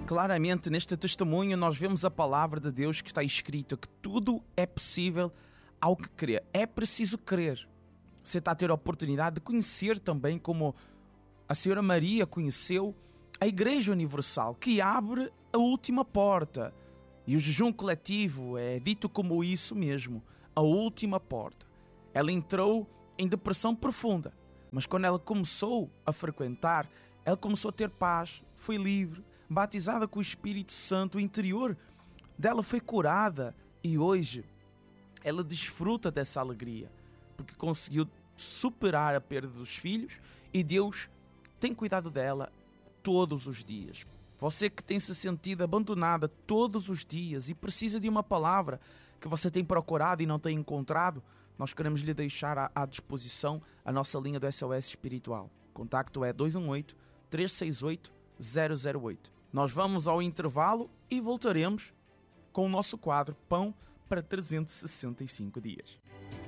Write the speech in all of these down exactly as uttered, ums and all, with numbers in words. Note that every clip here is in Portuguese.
Claramente, neste testemunho, nós vemos a palavra de Deus que está escrita, que tudo é possível ao que crer. É preciso crer. Você está a ter a oportunidade de conhecer também como a Senhora Maria conheceu a Igreja Universal, que abre a última porta. E o jejum coletivo é dito como isso mesmo, a última porta. Ela entrou em depressão profunda, mas quando ela começou a frequentar, ela começou a ter paz, foi livre, batizada com o Espírito Santo, o interior dela foi curada e hoje ela desfruta dessa alegria, porque conseguiu superar a perda dos filhos e Deus tem cuidado dela todos os dias. Você que tem se sentido abandonada todos os dias e precisa de uma palavra que você tem procurado e não tem encontrado, nós queremos lhe deixar à, à disposição a nossa linha do S O S Espiritual. O contacto é dois um oito, três seis oito, zero zero oito. Nós vamos ao intervalo e voltaremos com o nosso quadro Pão para trezentos e sessenta e cinco dias.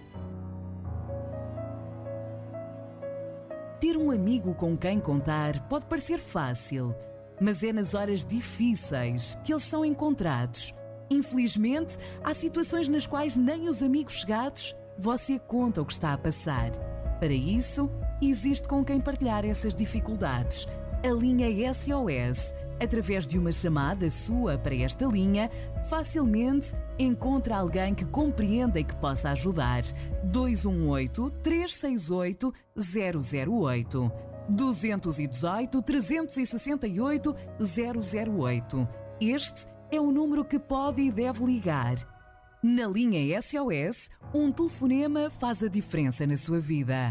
Ter um amigo com quem contar pode parecer fácil, mas é nas horas difíceis que eles são encontrados. Infelizmente, há situações nas quais nem os amigos chegados você conta o que está a passar. Para isso, existe com quem partilhar essas dificuldades. A linha S O S, através de uma chamada sua para esta linha, facilmente encontra alguém que compreenda e que possa ajudar. dois um oito, três seis oito, zero zero oito. dois um oito, três seis oito, zero zero oito. Este é o número que pode e deve ligar. Na linha S O S, um telefonema faz a diferença na sua vida.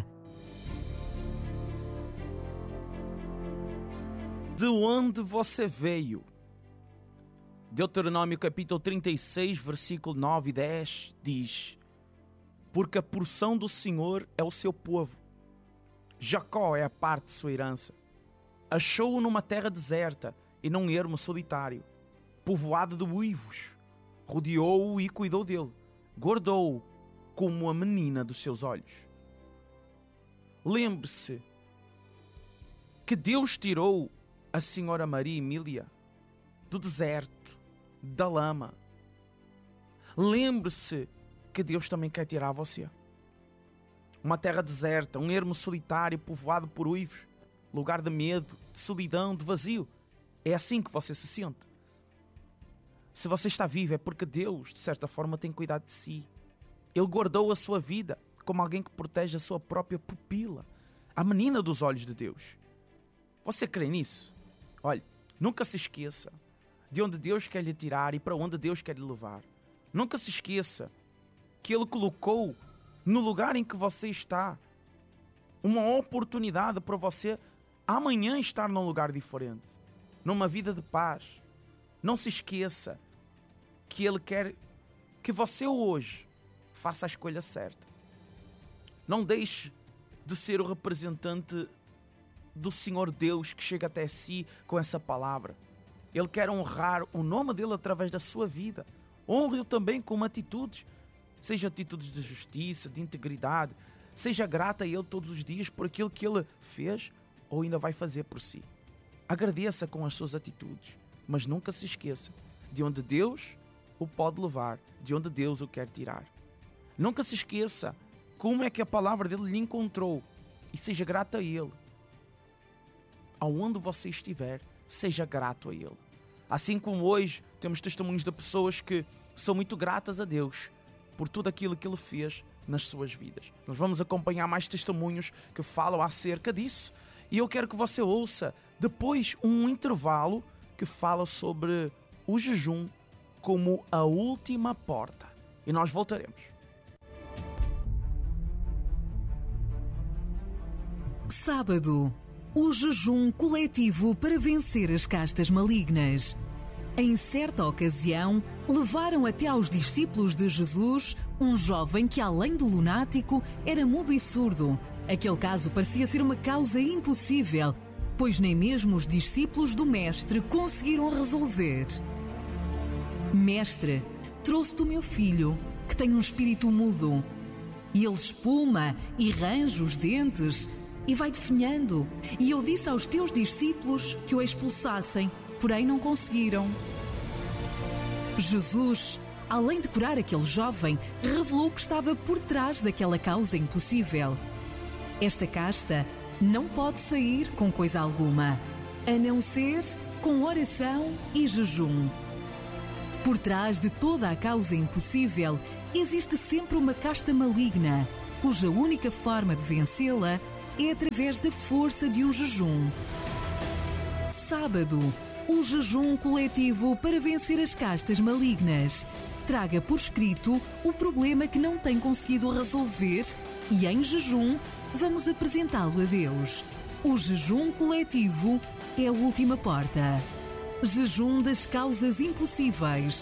De onde você veio? Deuteronômio capítulo trinta e seis, versículo nove e dez diz: porque a porção do Senhor é o seu povo, Jacó é a parte de sua herança. Achou-o numa terra deserta e num ermo solitário, povoado de uivos. Rodeou-o e cuidou dele, guardou-o como a menina dos seus olhos. Lembre-se que Deus tirou a Senhora Maria Emília do deserto, da lama. Lembre-se que Deus também quer tirar você. Uma terra deserta, um ermo solitário povoado por uivos, lugar de medo, de solidão, de vazio. É assim que você se sente. Se você está vivo é porque Deus, de certa forma, tem cuidado de si. Ele guardou a sua vida como alguém que protege a sua própria pupila, a menina dos olhos de Deus. Você crê nisso? Olha, nunca se esqueça de onde Deus quer lhe tirar e para onde Deus quer lhe levar. Nunca se esqueça que Ele colocou no lugar em que você está uma oportunidade para você amanhã estar num lugar diferente, numa vida de paz. Não se esqueça que Ele quer que você hoje faça a escolha certa. Não deixe de ser o representante do Senhor Deus que chega até si com essa palavra. Ele quer honrar o nome dele através da sua vida. Honre-o também com atitudes. Seja atitudes de justiça, de integridade. Seja grata a Ele todos os dias por aquilo que Ele fez ou ainda vai fazer por si. Agradeça com as suas atitudes, mas nunca se esqueça de onde Deus o pode levar, de onde Deus o quer tirar. Nunca se esqueça como é que a palavra dele lhe encontrou e seja grato a Ele. Aonde você estiver, seja grato a Ele. Assim como hoje temos testemunhos de pessoas que são muito gratas a Deus por tudo aquilo que Ele fez nas suas vidas. Nós vamos acompanhar mais testemunhos que falam acerca disso e eu quero que você ouça depois um intervalo que fala sobre o jejum como a última porta. E nós voltaremos. Sábado, o jejum coletivo para vencer as castas malignas. Em certa ocasião, levaram até aos discípulos de Jesus um jovem que, além de lunático, era mudo e surdo. Aquele caso parecia ser uma causa impossível, pois nem mesmo os discípulos do Mestre conseguiram resolver. Mestre, trouxe-te o meu filho, que tem um espírito mudo. E ele espuma e range os dentes e vai definhando. E eu disse aos teus discípulos que o expulsassem, porém não conseguiram. Jesus, além de curar aquele jovem, revelou que estava por trás daquela causa impossível. Esta casta não pode sair com coisa alguma, a não ser com oração e jejum. Por trás de toda a causa impossível, existe sempre uma casta maligna, cuja única forma de vencê-la é através da força de um jejum. Sábado, um jejum coletivo para vencer as castas malignas. Traga por escrito o problema que não tem conseguido resolver e, em jejum, vamos apresentá-lo a Deus. O jejum coletivo é a última porta. Jejum das causas impossíveis.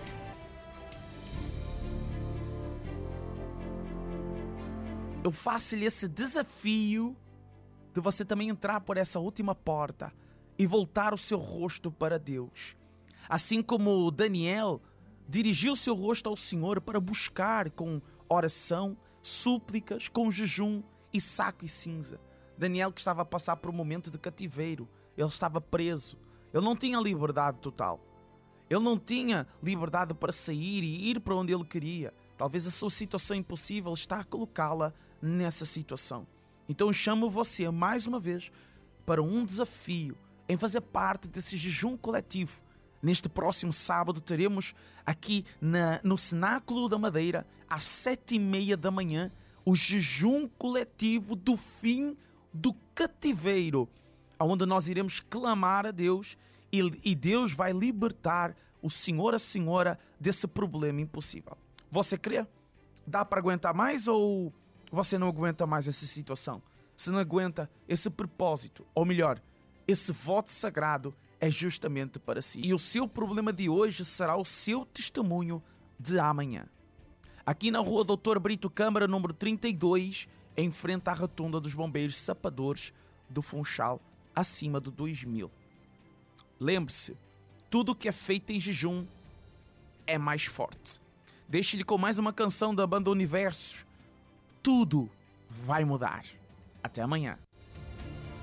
Eu faço-lhe esse desafio de você também entrar por essa última porta e voltar o seu rosto para Deus. Assim como Daniel dirigiu o seu rosto ao Senhor para buscar com oração, súplicas, com jejum e saco e cinza. Daniel, que estava a passar por um momento de cativeiro, ele estava preso, ele não tinha liberdade total. Ele não tinha liberdade para sair e ir para onde ele queria. Talvez a sua situação impossível está a colocá-la nessa situação. Então eu chamo você mais uma vez para um desafio em fazer parte desse jejum coletivo. Neste próximo sábado teremos aqui na, no Cenáculo da Madeira, às sete e meia da manhã, o jejum coletivo do fim do cativeiro, onde nós iremos clamar a Deus e, e Deus vai libertar o senhor, a senhora desse problema impossível. Você crê? Dá para aguentar mais ou você não aguenta mais essa situação? Se não aguenta, esse propósito, ou melhor, esse voto sagrado é justamente para si. E o seu problema de hoje será o seu testemunho de amanhã. Aqui na rua doutor Brito Câmara, número trinta e dois, em frente à rotunda dos bombeiros sapadores do Funchal, acima do dois mil. Lembre-se, tudo que é feito em jejum é mais forte. Deixe-lhe com mais uma canção da banda Universos. Tudo vai mudar. Até amanhã.